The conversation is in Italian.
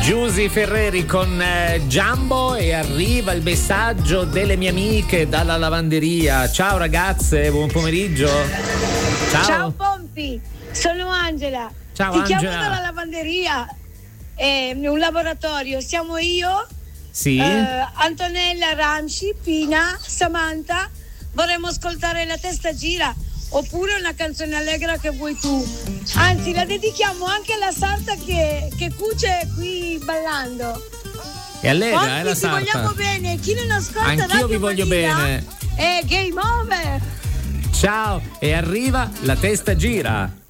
Giusy Ferreri con Jumbo, e arriva il messaggio delle mie amiche dalla lavanderia. Ciao ragazze, buon pomeriggio. Ciao Pompi, sono Angela. Ciao Ti Angela. chiamo dalla lavanderia, un laboratorio. Siamo io, Sì. Antonella, Ramsci, Pina, Samantha. Vorremmo ascoltare La testa gira, oppure una canzone allegra che vuoi tu. Anzi, la dedichiamo anche alla sarta che cuce qui ballando. E allegra, Pompi, la ti sarta. vogliamo bene. Chi non ascolta Anch'io Radio vi voglio Maria bene. è game over. Ciao, e arriva La testa gira.